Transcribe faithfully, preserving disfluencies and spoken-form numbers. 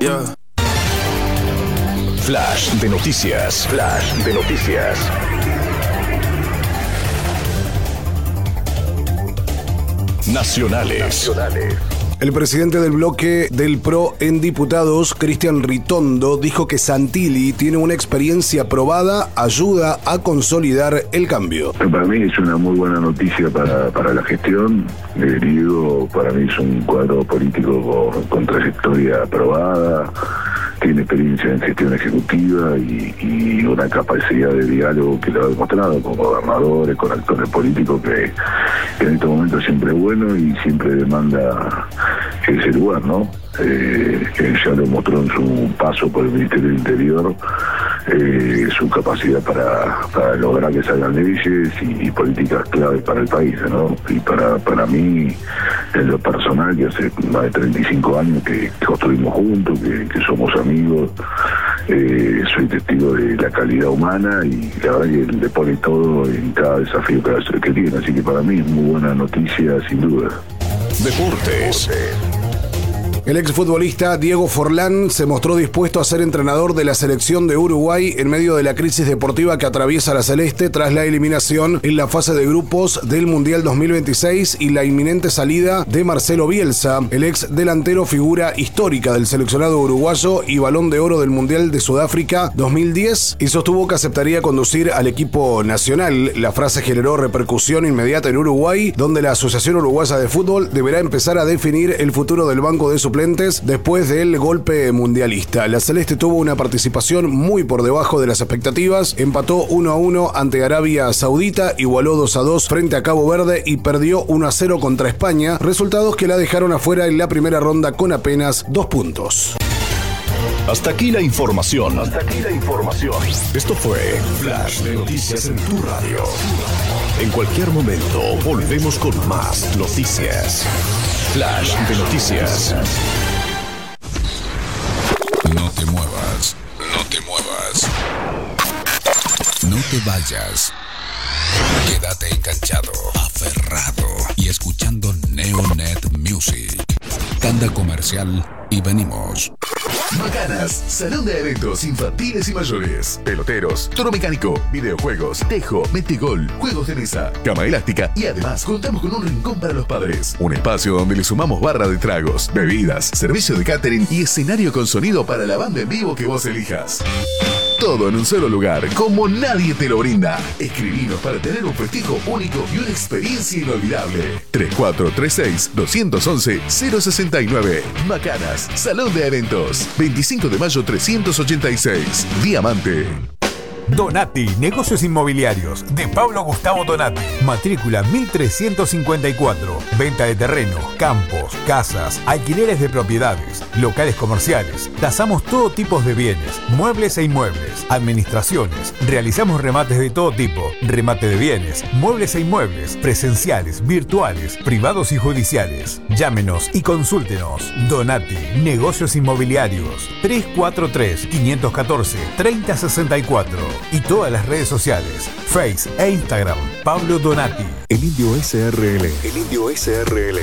Yeah. Flash de noticias. Flash de noticias. Nacionales. Nacionales. El presidente del bloque del P R O en diputados, Cristian Ritondo, dijo que Santilli tiene una experiencia probada, ayuda a consolidar el cambio. Para mí es una muy buena noticia para, para la gestión. Eh, Diego para mí es un cuadro político con, con trayectoria aprobada, tiene experiencia en gestión ejecutiva y, y una capacidad de diálogo que lo ha demostrado con gobernadores, con actores políticos que, que en este momento siempre es bueno y siempre demanda ese lugar, ¿no? Eh, que ya lo mostró en su paso por el Ministerio del Interior, eh, su capacidad para, para lograr que salgan leyes y, y políticas claves para el país, ¿no? Y para, para mí, en lo personal, que hace más de treinta y cinco años que construimos juntos, que, que somos amigos, eh, soy testigo de la calidad humana y la verdad que le pone todo en cada desafío que, que tiene, así que para mí es muy buena noticia, sin duda. Deportes. El exfutbolista Diego Forlán se mostró dispuesto a ser entrenador de la selección de Uruguay en medio de la crisis deportiva que atraviesa la Celeste tras la eliminación en la fase de grupos del Mundial dos mil veintiséis y la inminente salida de Marcelo Bielsa. El ex delantero, figura histórica del seleccionado uruguayo y balón de oro del Mundial de Sudáfrica dos mil diez, y sostuvo que aceptaría conducir al equipo nacional. La frase generó repercusión inmediata en Uruguay, donde la Asociación Uruguaya de Fútbol deberá empezar a definir el futuro del banco de suplentes después del golpe mundialista. La Celeste tuvo una participación muy por debajo de las expectativas, empató uno a uno ante Arabia Saudita, igualó dos a dos frente a Cabo Verde y perdió uno a cero contra España, resultados que la dejaron afuera en la primera ronda con apenas dos puntos. Hasta aquí la información. Hasta aquí la información. Esto fue Flash de Noticias en tu radio. En cualquier momento volvemos con más noticias. Flash de Noticias. No te muevas, no te muevas. No te vayas. Quédate enganchado, aferrado y escuchando Neonet Music. Tanda comercial y venimos. Macanas, salón de eventos infantiles y mayores, peloteros, toro mecánico, videojuegos, tejo, metegol, juegos de mesa, cama elástica y además contamos con un rincón para los padres. Un espacio donde le sumamos barra de tragos, bebidas, servicio de catering y escenario con sonido para la banda en vivo que vos elijas. Todo en un solo lugar, como nadie te lo brinda. Escribinos para tener un festejo único y una experiencia inolvidable. tres cuatro tres seis, dos once, cero sesenta y nueve. Macanas, Salón de Eventos. veinticinco de mayo trescientos ochenta y seis. Diamante. Donati, negocios inmobiliarios, de Pablo Gustavo Donati. Matrícula mil trescientos cincuenta y cuatro. Venta de terreno, campos, casas, alquileres de propiedades, locales comerciales. Tasamos todo tipo de bienes, muebles e inmuebles, administraciones. Realizamos remates de todo tipo, remate de bienes, muebles e inmuebles, presenciales, virtuales, privados y judiciales. Llámenos y consúltenos. Donati, negocios inmobiliarios. tres cuatro tres, cinco uno cuatro, tres cero seis cuatro. Y todas las redes sociales, Face e Instagram, Pablo Donati. El Indio S R L. El Indio S R L.